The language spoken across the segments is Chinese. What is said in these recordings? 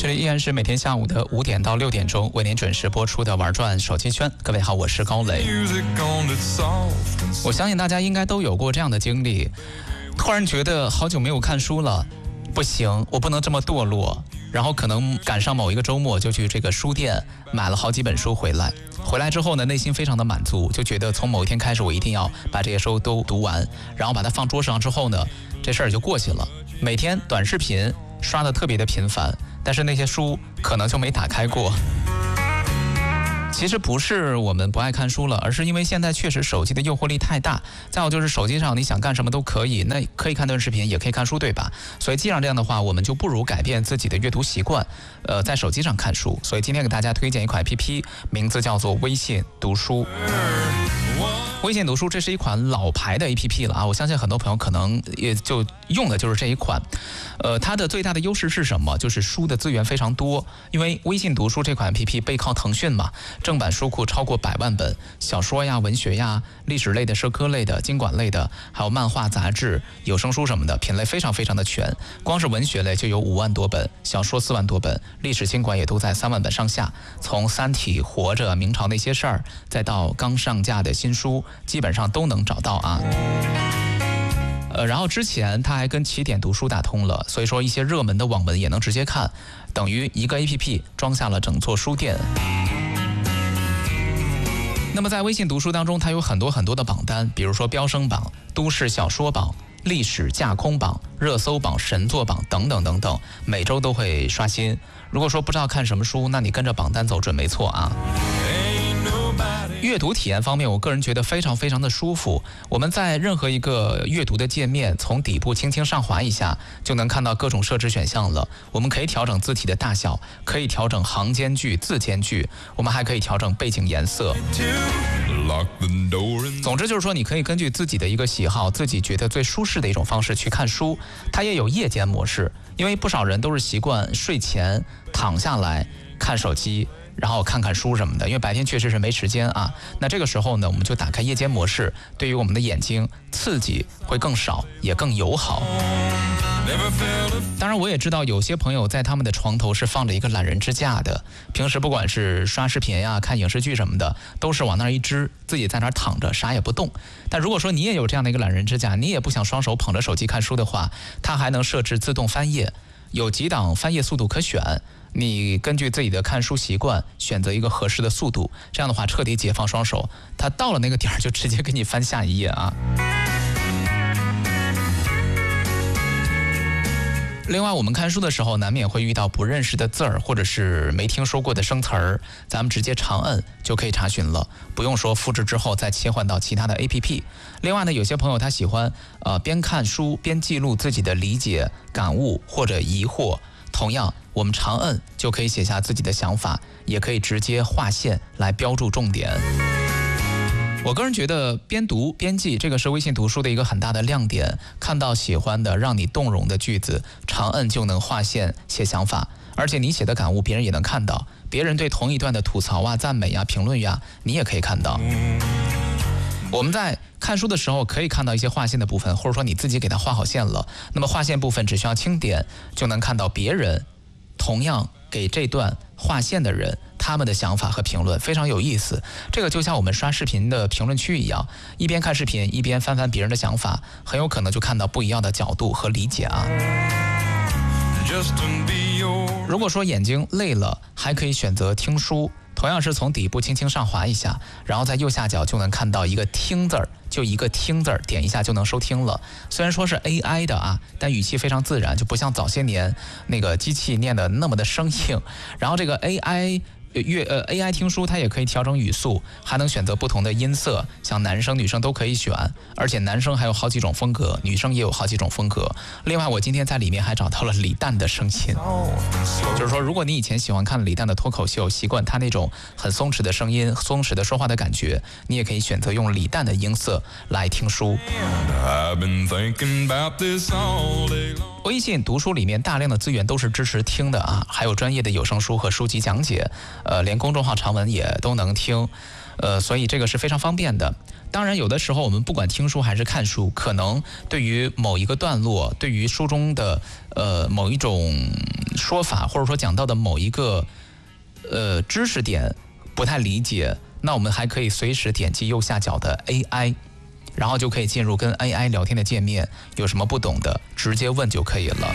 这里依然是每天下午的5点到6点钟为您准时播出的玩转手机圈。各位好，我是高磊。我相信大家应该都有过这样的经历，突然觉得好久没有看书了，不行，我不能这么堕落。然后可能赶上某一个周末，就去这个书店买了好几本书回来。回来之后呢，内心非常的满足，就觉得从某一天开始，我一定要把这些书都读完，然后把它放桌上之后呢，这事儿就过去了。每天短视频刷得特别的频繁，但是那些书可能就没打开过。其实不是我们不爱看书了，而是因为现在确实手机的诱惑力太大，再有就是手机上你想干什么都可以，那可以看短视频也可以看书，对吧？所以既然这样的话，我们就不如改变自己的阅读习惯，在手机上看书。所以今天给大家推荐一款 APP， 名字叫做微信读书。微信读书这是一款老牌的 APP 了啊，我相信很多朋友可能也就用的就是这一款。它的最大的优势是什么？就是书的资源非常多，因为微信读书这款 APP 背靠腾讯嘛，正版书库超过100万本，小说呀、文学呀、历史类的、社科类的、经管类的，还有漫画、杂志、有声书什么的，品类非常非常的全。光是文学类就有5万多本，小说4万多本，历史经管也都在3万本上下。从《三体》、活着、明朝那些事儿，再到刚上架的新书，基本上都能找到啊。然后之前他还跟起点读书打通了，所以说一些热门的网文也能直接看，等于一个 APP 装下了整座书店。那么在微信读书当中，它有很多很多的榜单，比如说飙升榜、都市小说榜、历史架空榜、热搜榜、神作榜等等等等，每周都会刷新。如果说不知道看什么书，那你跟着榜单走准没错啊。阅读体验方面，我个人觉得非常非常的舒服。我们在任何一个阅读的界面，从底部轻轻上滑一下，就能看到各种设置选项了。我们可以调整字体的大小，可以调整行间距、字间距，我们还可以调整背景颜色。总之就是说，你可以根据自己的一个喜好，自己觉得最舒适的一种方式去看书。它也有夜间模式，因为不少人都是习惯睡前躺下来看手机，然后看看书什么的，因为白天确实是没时间啊。那这个时候呢，我们就打开夜间模式，对于我们的眼睛刺激会更少，也更友好。当然我也知道有些朋友在他们的床头是放着一个懒人支架的，平时不管是刷视频呀、看影视剧什么的，都是往那儿一支，自己在那儿躺着啥也不动。但如果说你也有这样的一个懒人支架，你也不想双手捧着手机看书的话，它还能设置自动翻页，有几档翻页速度可选，你根据自己的看书习惯选择一个合适的速度，这样的话彻底解放双手，它到了那个点儿就直接给你翻下一页啊。另外我们看书的时候难免会遇到不认识的字儿，或者是没听说过的生词儿，咱们直接长摁就可以查询了，不用说复制之后再切换到其他的 APP。 另外呢，有些朋友他喜欢边看书边记录自己的理解、感悟或者疑惑，同样我们长摁就可以写下自己的想法，也可以直接划线来标注重点。我个人觉得边读边记，这个是微信读书的一个很大的亮点。看到喜欢的让你动容的句子，长摁就能划线写想法，而且你写的感悟别人也能看到，别人对同一段的吐槽啊、赞美啊、评论呀，你也可以看到。我们在看书的时候可以看到一些划线的部分，或者说你自己给它画好线了，那么划线部分只需要轻点就能看到别人同样给这段划线的人他们的想法和评论，非常有意思。这个就像我们刷视频的评论区一样，一边看视频一边翻翻别人的想法，很有可能就看到不一样的角度和理解啊。如果说眼睛累了，还可以选择听书，同样是从底部轻轻上滑一下，然后在右下角就能看到一个听字儿，就一个听字儿，点一下就能收听了。虽然说是 AI 的啊，但语气非常自然，就不像早些年那个机器念的那么的生硬。然后这个 AI听书它也可以调整语速，还能选择不同的音色，像男生女生都可以选，而且男生还有好几种风格，女生也有好几种风格。另外我今天在里面还找到了李诞的声音，就是说如果你以前喜欢看李诞的脱口秀，习惯他那种很松弛的声音、松弛的说话的感觉，你也可以选择用李诞的音色来听书。微信读书里面大量的资源都是支持听的啊，还有专业的有声书和书籍讲解，连公众号长文也都能听，所以这个是非常方便的。当然有的时候我们不管听书还是看书，可能对于某一个段落，对于书中的某一种说法，或者说讲到的某一个知识点不太理解，那我们还可以随时点击右下角的 AI， 然后就可以进入跟 AI 聊天的界面，有什么不懂的直接问就可以了。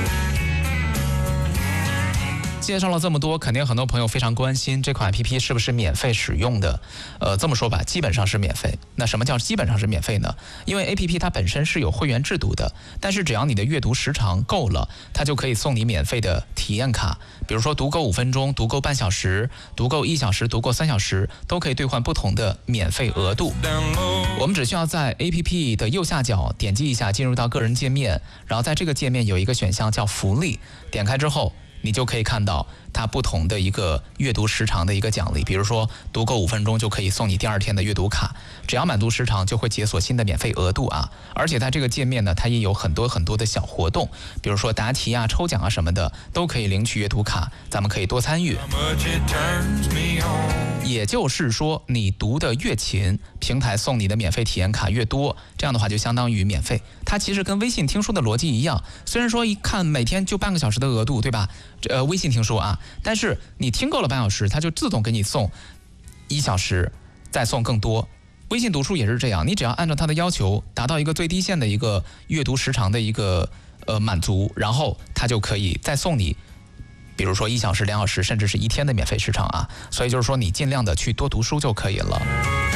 介绍了这么多，肯定很多朋友非常关心这款 APP 是不是免费使用的。这么说吧，基本上是免费。那什么叫基本上是免费呢？因为 APP 它本身是有会员制度的，但是只要你的阅读时长够了，它就可以送你免费的体验卡。比如说读够5分钟、读够半小时、读够1小时、读够3小时，都可以兑换不同的免费额度。我们只需要在 APP 的右下角点击一下，进入到个人界面，然后在这个界面有一个选项叫福利，点开之后你就可以看到它不同的一个阅读时长的一个奖励，比如说读够5分钟就可以送你第2天的阅读卡，只要满读时长就会解锁新的免费额度啊！而且在这个界面呢，它也有很多的小活动，比如说答题啊、抽奖啊什么的，都可以领取阅读卡，咱们可以多参与。也就是说，你读的越勤，平台送你的免费体验卡越多，这样的话就相当于免费。它其实跟微信听书的逻辑一样，虽然说一看每天就半个小时的额度，对吧？微信听书啊，但是你听够了半小时，它就自动给你送1小时，再送更多。微信读书也是这样，你只要按照它的要求达到一个最低限的一个阅读时长的一个满足，然后它就可以再送你比如说1小时、2小时，甚至是1天的免费时长啊。所以就是说你尽量的去多读书就可以了。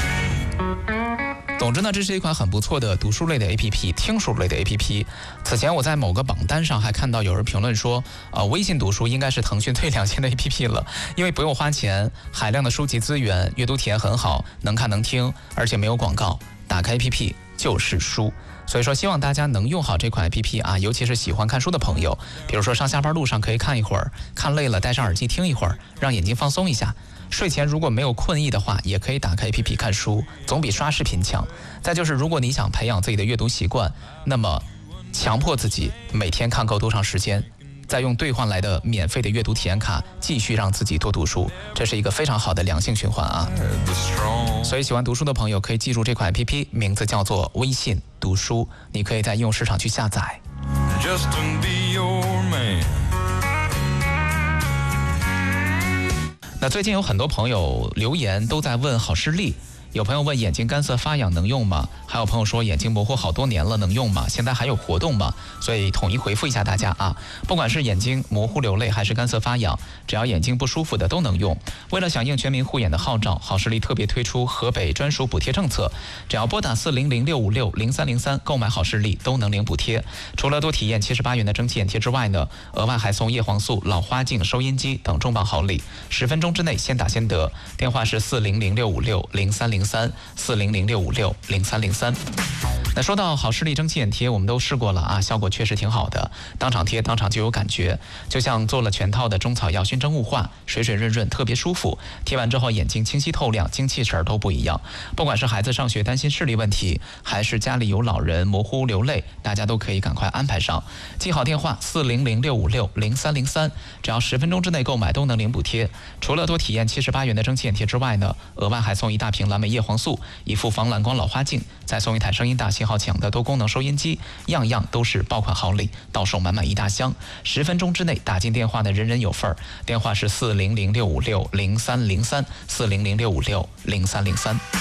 总之呢，这是一款很不错的读书类的 APP， 听书类的 APP。此前我在某个榜单上还看到有人评论说，微信读书应该是腾讯最良心的 APP 了，因为不用花钱，海量的书籍资源，阅读体验很好，能看能听，而且没有广告，打开 APP 就是书。所以说希望大家能用好这款 APP 啊，尤其是喜欢看书的朋友，比如说上下班路上可以看一会儿，看累了戴上耳机听一会儿，让眼睛放松一下。睡前如果没有困意的话，也可以打开 APP 看书，总比刷视频强。再就是如果你想培养自己的阅读习惯，那么强迫自己每天看够多长时间，再用兑换来的免费的阅读体验卡继续让自己多读书，这是一个非常好的良性循环啊。所以喜欢读书的朋友可以记住这款 APP， 名字叫做微信读书，你可以在应用市场去下载。那最近有很多朋友留言都在问好视力，有朋友问眼睛干涩发痒能用吗？还有朋友说眼睛模糊好多年了能用吗？现在还有活动吗？所以统一回复一下大家啊，不管是眼睛模糊流泪还是干涩发痒，只要眼睛不舒服的都能用。为了响应全民护眼的号召，好视力特别推出河北专属补贴政策，只要拨打400-656-0303购买好视力都能领补贴。除了多体验78元的蒸汽眼贴之外呢，额外还送叶黄素、老花镜、收音机等重磅好礼，10分钟之内先打先得。电话是400-656-0303，400-656-0303。那说到好视力蒸汽眼贴，我们都试过了啊，效果确实挺好的，当场贴当场就有感觉，就像做了全套的中草药熏蒸雾化，水水润润，特别舒服。贴完之后眼睛清晰透亮，精气神都不一样。不管是孩子上学担心视力问题，还是家里有老人模糊流泪，大家都可以赶快安排上。记好电话400-656-0303，只要10分钟之内购买都能领补贴。除了多体验78元的蒸汽眼贴之外呢，额外还送1大瓶蓝莓叶黄素，一副防蓝光老花镜，再送1台声音大、信号强的多功能收音机，样样都是爆款好礼，到手满满1大箱。10分钟之内打进电话的人人有份儿。电话是400-656-0303，400-656-0303。